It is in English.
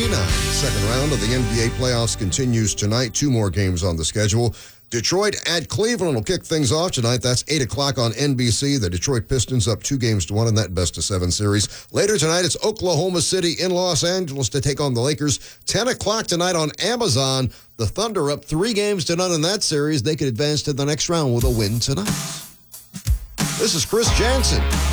29. Second round of the NBA playoffs continues tonight. 2 more games on the schedule. Detroit at Cleveland will kick things off tonight. That's 8 o'clock on NBC. The Detroit Pistons up 2-1 in that best-of-7 series. Later tonight, it's Oklahoma City in Los Angeles to take on the Lakers. 10 o'clock tonight on Amazon. The Thunder up 3-0 in that series. They could advance to the next round with a win tonight. This is Chris Jansen.